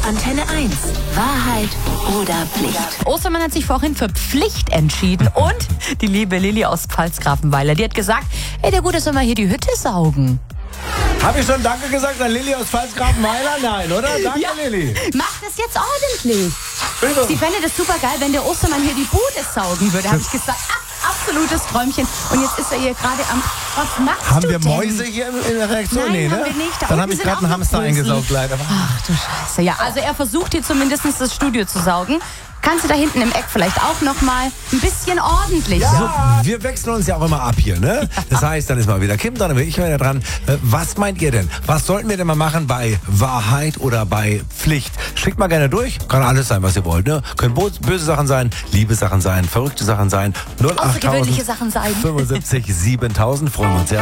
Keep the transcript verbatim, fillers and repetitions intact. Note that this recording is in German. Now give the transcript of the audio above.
Antenne eins. Wahrheit oder Pflicht? Ostermann hat sich vorhin für Pflicht entschieden und die liebe Lilly aus Pfalzgrafenweiler, die hat gesagt, ey, der Gute soll mal hier die Hütte saugen. Habe ich schon Danke gesagt an Lilly aus Pfalzgrafenweiler? Nein, oder? Danke, Ja. Lilly. Mach das jetzt ordentlich. Bitte. Sie fände das super geil, wenn der Ostermann hier die Bude saugen würde, habe ich gesagt. Ach, absolutes Träumchen. Und jetzt ist er hier gerade am... Was machst Haben du wir denn? Mäuse hier in der Reaktion? Nein, nee, ne? haben wir nicht. Da Dann unten habe ich sind gerade auch einen noch Hamster Brösel. eingesaugt, leider. Ach du Scheiße. Ja, also er versucht hier zumindest das Studio zu saugen. Kannst du da hinten im Eck vielleicht auch noch mal ein bisschen ordentlich? Ja, wir wechseln uns ja auch immer ab hier, ne? Das heißt, dann ist mal wieder Kim dran, dann bin ich wieder dran. Äh, Was meint ihr denn? Was sollten wir denn mal machen bei Wahrheit oder bei Pflicht? Schickt mal gerne durch. Kann alles sein, was ihr wollt, ne? Können bo- böse Sachen sein, liebe Sachen sein, verrückte Sachen sein. null acht Außergewöhnliche Sachen sein. fünfundsiebzig siebentausend. Freuen wir uns sehr.